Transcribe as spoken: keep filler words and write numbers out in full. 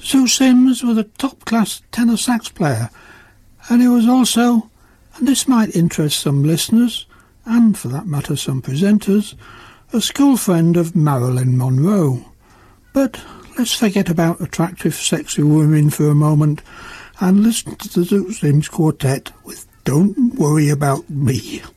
Sue Sims was a top-class tenor sax player, and he was also, and this might interest some listeners, and for that matter some presenters, a school friend of Marilyn Monroe. But let's forget about attractive, sexy women for a moment and listen to the Sue Sims Quartet with Don't Worry About Me.